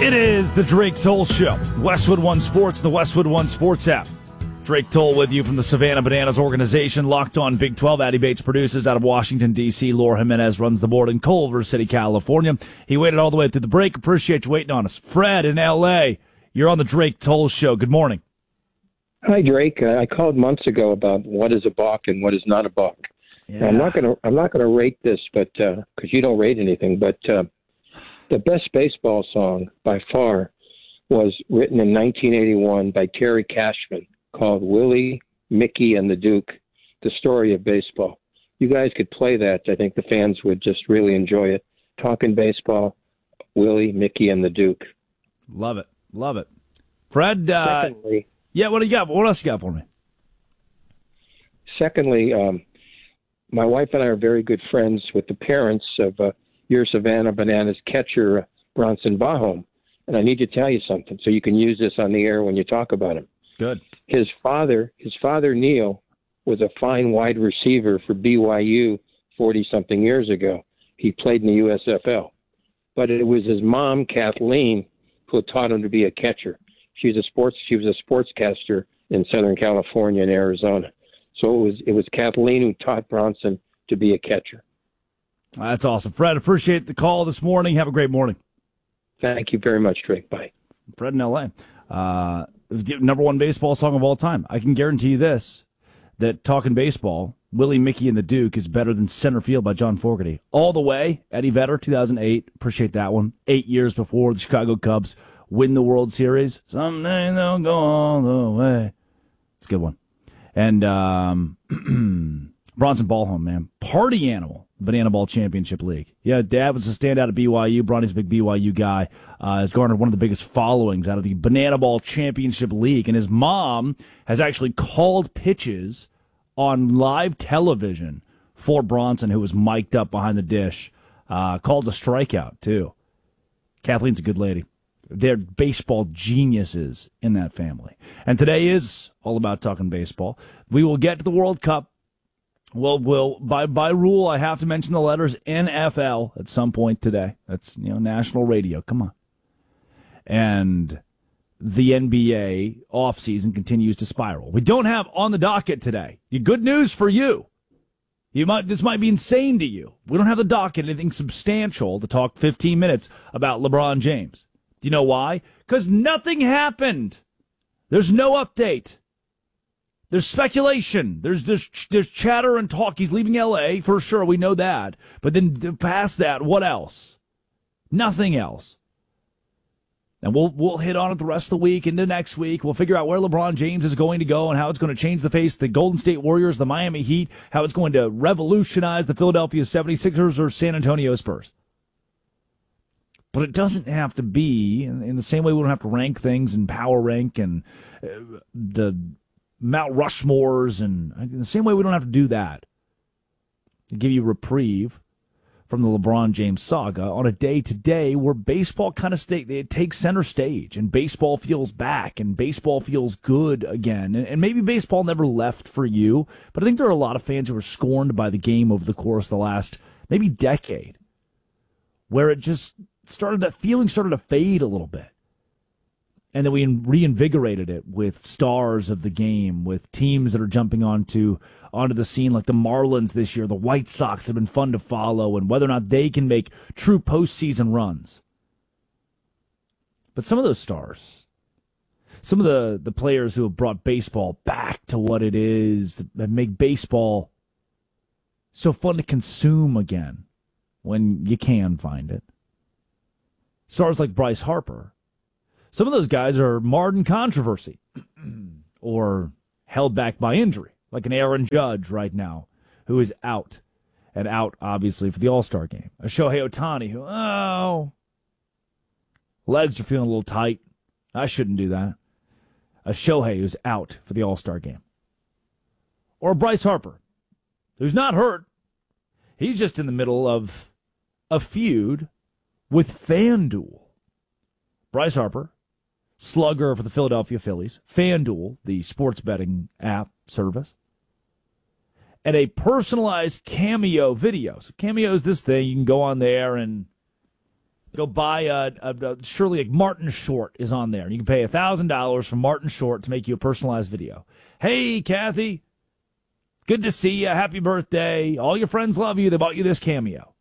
It is the Drake Toll Show. Westwood One Sports, the Westwood One Sports app. Drake Toll with you from the Savannah Bananas organization, Locked On Big 12. Addy Bates produces out of Washington, D.C. Laura Jimenez runs the board in Culver City, California. He waited all the way through the break. Appreciate you waiting on us. Fred in L.A., you're on the Drake Toll Show. Good morning. Hi, Drake. I called months ago about what is a balk and what is not a balk. Yeah. I'm not gonna rate this, but because you don't rate anything. But the best baseball song by far was written in 1981 by Terry Cashman, called Willie, Mickey, and the Duke: The Story of Baseball. You guys could play that. I think the fans would just really enjoy it. Talking baseball, Willie, Mickey, and the Duke. Love it. Love it. Fred, Secondly, yeah, what do you got? What else you got for me? Secondly, my wife and I are very good friends with the parents of your Savannah Bananas catcher, Bronson Bahom. And I need to tell you something so you can use this on the air when you talk about him. Good. His father, Neil, was a fine wide receiver for BYU 40-something years ago. He played in the USFL. But it was his mom, Kathleen, who taught him to be a catcher. She was a sportscaster in Southern California and Arizona. So it was Kathleen who taught Bronson to be a catcher. That's awesome. Fred, appreciate the call this morning. Have a great morning. Thank you very much, Drake. Bye. Fred in L.A. Number one baseball song of all time. I can guarantee you this, that Talking Baseball, Willie, Mickey, and the Duke is better than Center Field by John Fogerty. All the Way, Eddie Vedder, 2008. Appreciate that one. 8 years before the Chicago Cubs win the World Series. Someday they'll go all the way. It's a good one. And Bronson Ballhome, man. Party animal. Banana Ball Championship League. Yeah, Dad was a standout at BYU. Bronny's a big BYU guy. Has garnered one of the biggest followings out of the Banana Ball Championship League. And his mom has actually called pitches on live television for Bronson, who was mic'd up behind the dish. Called a strikeout, too. Kathleen's a good lady. They're baseball geniuses in that family. And today is all about talking baseball. We will get to the World Cup. Well, by rule, I have to mention the letters NFL at some point today. That's, national radio. Come on. And the NBA offseason continues to spiral. We don't have on the docket today. Good news for you. This might be insane to you. We don't have the docket, anything substantial to talk 15 minutes about LeBron James. Do you know why? Because nothing happened. There's no update. There's speculation. There's chatter and talk. He's leaving L.A. for sure. We know that. But then past that, what else? Nothing else. And we'll hit on it the rest of the week into next week. We'll figure out where LeBron James is going to go and how it's going to change the face of the Golden State Warriors, the Miami Heat, how it's going to revolutionize the Philadelphia 76ers or San Antonio Spurs. But it doesn't have to be in the same way we don't have to rank things and power rank and the Mount Rushmores, and in the same way we don't have to do that. To give you a reprieve from the LeBron James saga on a day today where baseball kind of it takes center stage and baseball feels back and baseball feels good again. And maybe baseball never left for you, but I think there are a lot of fans who are scorned by the game over the course of the last maybe decade, where it just that feeling started to fade a little bit. And then we reinvigorated it with stars of the game, with teams that are jumping onto the scene like the Marlins this year, the White Sox have been fun to follow, and whether or not they can make true postseason runs. But some of those stars, some of the players who have brought baseball back to what it is, that make baseball so fun to consume again when you can find it. Stars like Bryce Harper. Some of those guys are marred in controversy or held back by injury, like an Aaron Judge right now, who is out, and out, obviously, for the All-Star game. A Shohei Ohtani, who, legs are feeling a little tight. I shouldn't do that. A Shohei who's out for the All-Star game. Or Bryce Harper, who's not hurt. He's just in the middle of a feud with FanDuel. Bryce Harper, slugger for the Philadelphia Phillies, FanDuel, the sports betting app service, and a personalized Cameo video. So Cameo is this thing. You can go on there and Go buy surely like Martin Short is on there. You can pay $1,000 for Martin Short to make you a personalized video. Hey, Kathy, good to see you. Happy birthday. All your friends love you. They bought you this cameo.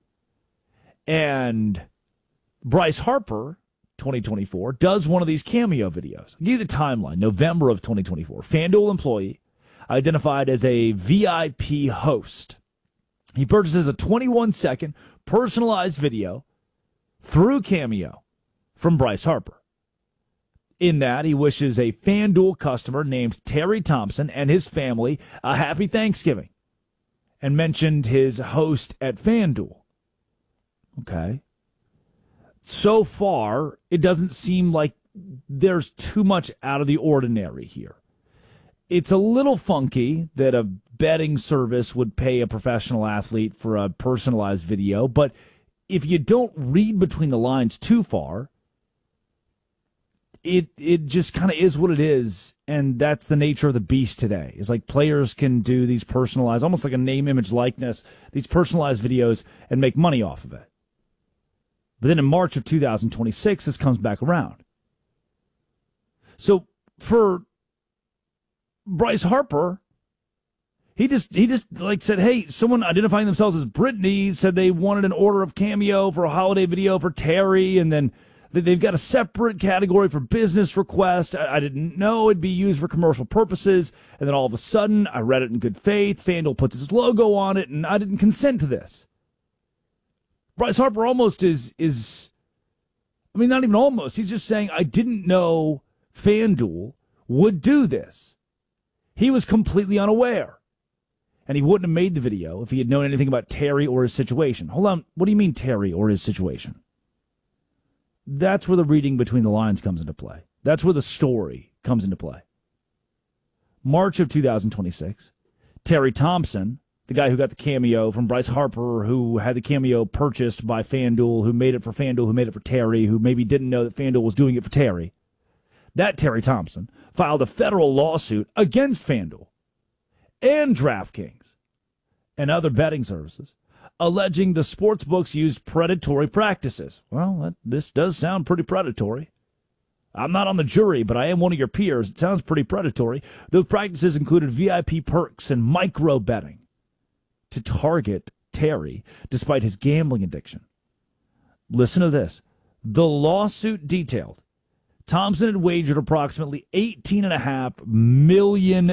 And Bryce Harper, 2024, does one of these cameo videos. I'll give you the timeline. November of 2024. FanDuel employee identified as a VIP host. He purchases a 21-second personalized video through Cameo from Bryce Harper. In that, he wishes a FanDuel customer named Terry Thompson and his family a happy Thanksgiving and mentioned his host at FanDuel. Okay. So far, it doesn't seem like there's too much out of the ordinary here. It's a little funky that a betting service would pay a professional athlete for a personalized video, but if you don't read between the lines too far, it just kind of is what it is, and that's the nature of the beast today. It's like players can do these personalized, almost like a name, image, likeness, these personalized videos and make money off of it. But then in March of 2026, this comes back around. So for Bryce Harper, He just like said, hey, someone identifying themselves as Britney said they wanted an order of Cameo for a holiday video for Terry, and then they've got a separate category for business request. I didn't know it'd be used for commercial purposes, and then all of a sudden, I read it in good faith. FanDuel puts its logo on it, and I didn't consent to this. Bryce Harper almost is I mean, not even almost. He's just saying, I didn't know FanDuel would do this. He was completely unaware. And he wouldn't have made the video if he had known anything about Terry or his situation. Hold on. What do you mean Terry or his situation? That's where the reading between the lines comes into play. That's where the story comes into play. March of 2026, Terry Thompson, the guy who got the cameo from Bryce Harper, who had the cameo purchased by FanDuel, who made it for FanDuel, who made it for Terry, who maybe didn't know that FanDuel was doing it for Terry. That Terry Thompson filed a federal lawsuit against FanDuel and DraftKings and other betting services, alleging the sportsbooks used predatory practices. Well, this does sound pretty predatory. I'm not on the jury, but I am one of your peers. It sounds pretty predatory. Those practices included VIP perks and micro betting to target Terry despite his gambling addiction. Listen to this. The lawsuit detailed Thompson had wagered approximately $18.5 million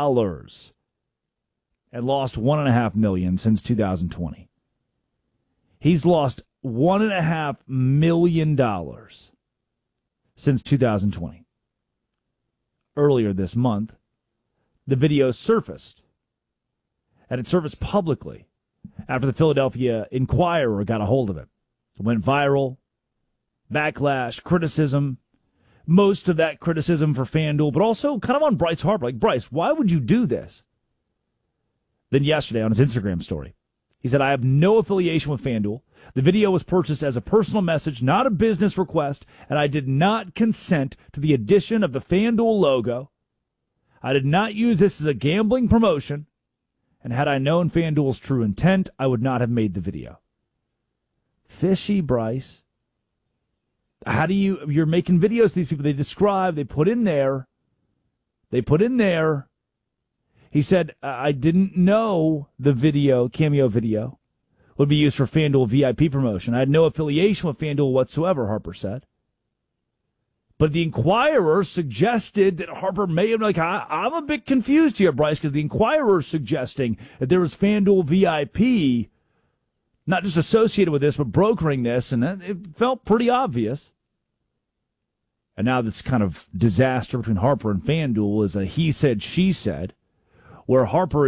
and lost $1.5 million since 2020. He's lost $1.5 million since 2020. Earlier this month, the video surfaced, and it surfaced publicly after the Philadelphia Inquirer got a hold of it. It went viral, backlash, criticism, most of that criticism for FanDuel, but also kind of on Bryce Harper. Like, Bryce, why would you do this? Then yesterday on his Instagram story, he said, I have no affiliation with FanDuel. The video was purchased as a personal message, not a business request, and I did not consent to the addition of the FanDuel logo. I did not use this as a gambling promotion, and had I known FanDuel's true intent, I would not have made the video. Fishy, Bryce. How do you're making videos, these people, they describe, they put in there. He said, I didn't know the video, cameo video, would be used for FanDuel VIP promotion. I had no affiliation with FanDuel whatsoever, Harper said. But the Inquirer suggested that Harper may have, I'm a bit confused here, Bryce, because the Inquirer is suggesting that there was FanDuel VIP, not just associated with this, but brokering this, and it felt pretty obvious. And now this kind of disaster between Harper and FanDuel is a he said, she said, where Harper